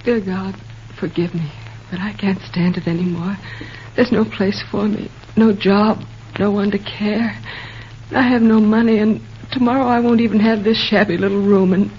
Dear God, forgive me, but I can't stand it anymore. There's no place for me, no job, no one to care. I have no money, and tomorrow I won't even have this shabby little room, and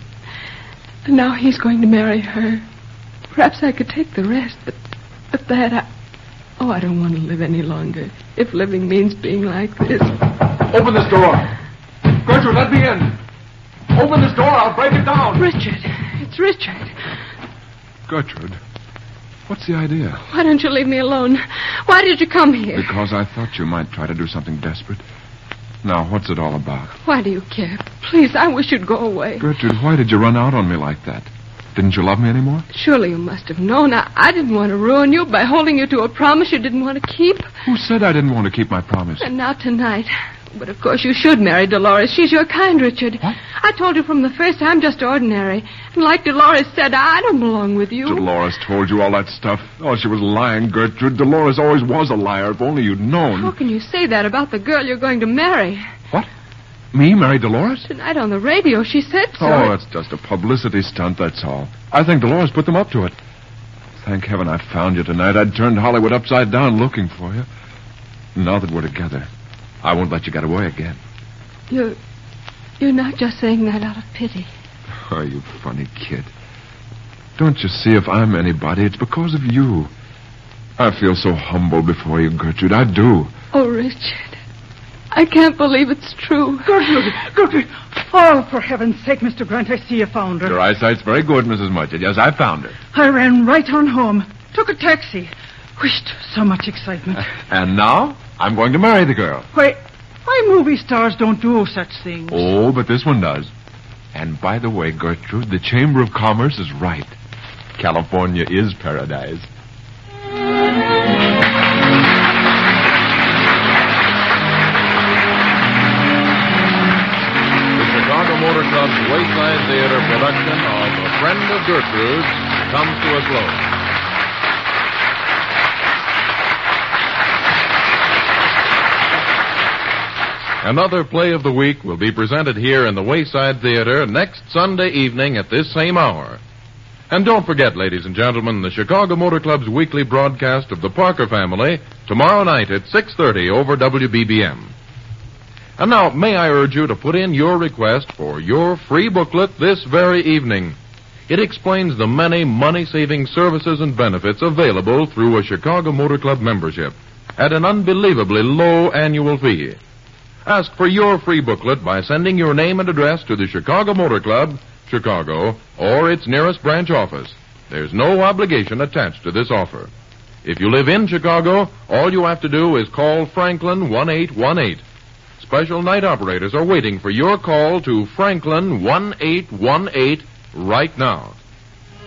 now he's going to marry her. Perhaps I could take the rest, but that, I don't want to live any longer, if living means being like this. Open this door. Gertrude, let me in. Open this door, I'll break it down. Richard, it's Richard. Gertrude, what's the idea? Why don't you leave me alone? Why did you come here? Because I thought you might try to do something desperate. Now, what's it all about? Why do you care? Please, I wish you'd go away. Gertrude, why did you run out on me like that? Didn't you love me anymore? Surely you must have known. I didn't want to ruin you by holding you to a promise you didn't want to keep. Who said I didn't want to keep my promise? And now tonight. But of course you should marry Dolores. She's your kind, Richard. What? I told you from the first I'm just ordinary. And like Dolores said, I don't belong with you. Dolores told you all that stuff. Oh, she was lying, Gertrude. Dolores always was a liar, if only you'd known. How can you say that about the girl you're going to marry? What? Me marry Dolores? Tonight on the radio, she said so. Oh, it's just a publicity stunt, that's all. I think Dolores put them up to it. Thank heaven I found you tonight. I'd turned Hollywood upside down looking for you. Now that we're together, I won't let you get away again. You're not just saying that out of pity. Oh, you funny kid. Don't you see, if I'm anybody, it's because of you. I feel so humble before you, Gertrude. I do. Oh, Richard. I can't believe it's true. Gertrude. Oh, for heaven's sake, Mr. Grant, I see you found her. Your eyesight's very good, Mrs. Mudgett. Yes, I found her. I ran right on home. Took a taxi. Wished so much excitement. And now, I'm going to marry the girl. Why movie stars don't do such things. Oh, but this one does. And by the way, Gertrude, the Chamber of Commerce is right. California is paradise. Chicago Motor Club's Wayside Theater production of A Friend of Gertrude's comes to a close. Another play of the week will be presented here in the Wayside Theater next Sunday evening at this same hour. And don't forget, ladies and gentlemen, the Chicago Motor Club's weekly broadcast of the Parker Family tomorrow night at 6:30 over WBBM. And now, may I urge you to put in your request for your free booklet this very evening. It explains the many money-saving services and benefits available through a Chicago Motor Club membership at an unbelievably low annual fee. Ask for your free booklet by sending your name and address to the Chicago Motor Club, Chicago, or its nearest branch office. There's no obligation attached to this offer. If you live in Chicago, all you have to do is call Franklin 1818. Special night operators are waiting for your call to Franklin 1818 right now.